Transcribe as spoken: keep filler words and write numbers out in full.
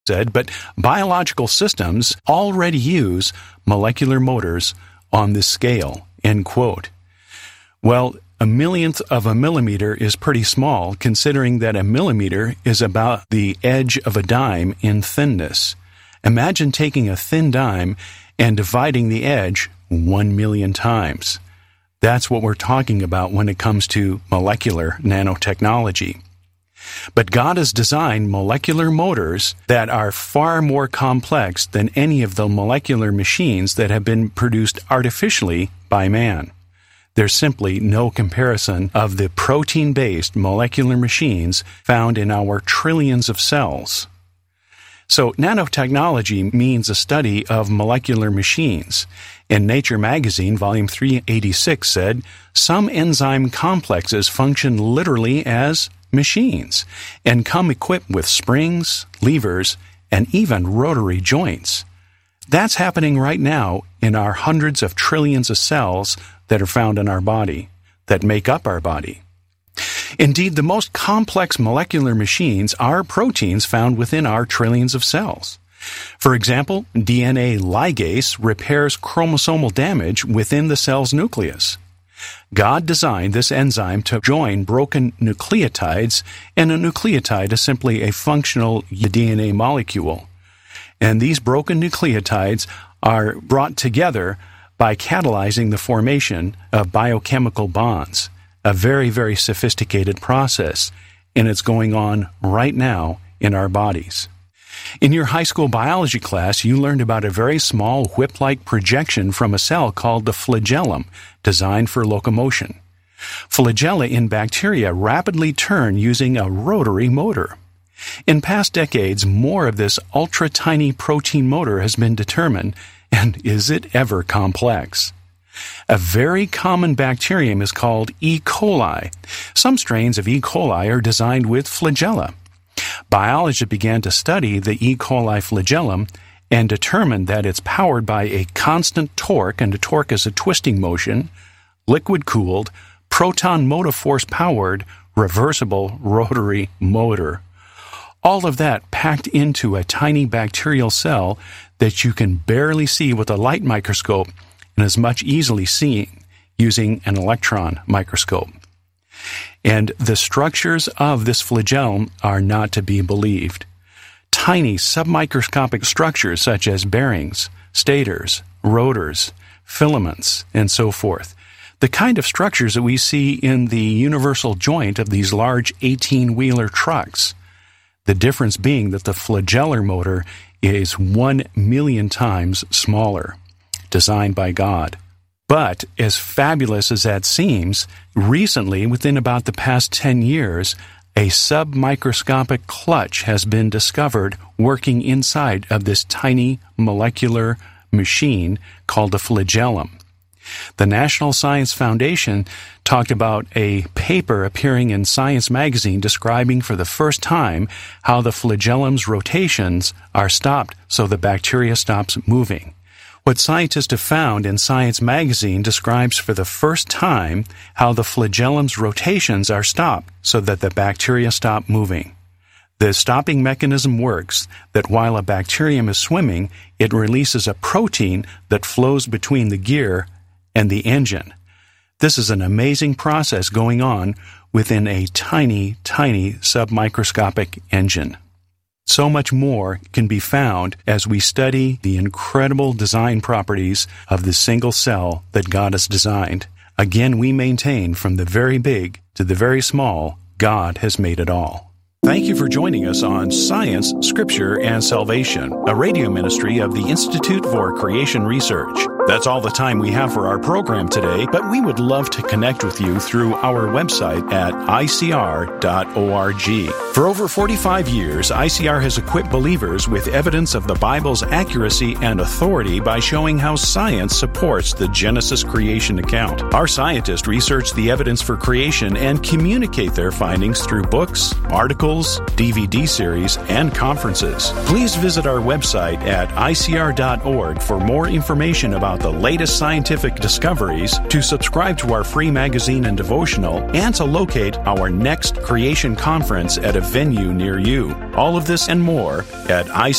said, but biological systems already use molecular motors on this scale, end quote. Well, a millionth of a millimeter is pretty small, considering that a millimeter is about the edge of a dime in thinness. Imagine taking a thin dime and dividing the edge one million times. That's what we're talking about when it comes to molecular nanotechnology. But God has designed molecular motors that are far more complex than any of the molecular machines that have been produced artificially by man. There's simply no comparison of the protein-based molecular machines found in our trillions of cells. So nanotechnology means a study of molecular machines. In Nature magazine, volume three eighty-six said, some enzyme complexes function literally as machines and come equipped with springs, levers, and even rotary joints. That's happening right now in our hundreds of trillions of cells that are found in our body, that make up our body. Indeed, the most complex molecular machines are proteins found within our trillions of cells. For example, D N A ligase repairs chromosomal damage within the cell's nucleus. God designed this enzyme to join broken nucleotides, and a nucleotide is simply a functional D N A molecule. And these broken nucleotides are brought together by catalyzing the formation of biochemical bonds, a very, very sophisticated process, and it's going on right now in our bodies. In your high school biology class, you learned about a very small whip-like projection from a cell called the flagellum, designed for locomotion. Flagella in bacteria rapidly turn using a rotary motor. In past decades, more of this ultra-tiny protein motor has been determined, and is it ever complex? A very common bacterium is called E. coli. Some strains of E. coli are designed with flagella. Biologists began to study the E. coli flagellum and determined that it's powered by a constant torque, and a torque is a twisting motion, liquid-cooled, proton motive force-powered, reversible rotary motor. All of that packed into a tiny bacterial cell that you can barely see with a light microscope and is much easily seen using an electron microscope. And the structures of this flagellum are not to be believed. Tiny submicroscopic structures such as bearings, stators, rotors, filaments, and so forth. The kind of structures that we see in the universal joint of these large eighteen-wheeler trucks. The difference being that the flagellar motor is one million times smaller, designed by God. But, as fabulous as that seems, recently, within about the past ten years, a submicroscopic clutch has been discovered working inside of this tiny molecular machine called the flagellum. The National Science Foundation talked about a paper appearing in Science magazine describing for the first time how the flagellum's rotations are stopped so the bacteria stops moving. What scientists have found in Science magazine describes for the first time how the flagellum's rotations are stopped so that the bacteria stop moving. The stopping mechanism works that while a bacterium is swimming, it releases a protein that flows between the gear and the engine. This is an amazing process going on within a tiny, tiny submicroscopic engine. So much more can be found as we study the incredible design properties of the single cell that God has designed. Again, we maintain from the very big to the very small, God has made it all. Thank you for joining us on Science, Scripture, and Salvation, a radio ministry of the Institute for Creation Research. That's all the time we have for our program today, but we would love to connect with you through our website at I C R dot org. For over forty-five years, I C R has equipped believers with evidence of the Bible's accuracy and authority by showing how science supports the Genesis creation account. Our scientists research the evidence for creation and communicate their findings through books, articles, D V D series, and conferences. Please visit our website at I C R dot org for more information about about the latest scientific discoveries, to subscribe to our free magazine and devotional, and to locate our next Creation Conference at a venue near you. All of this and more at I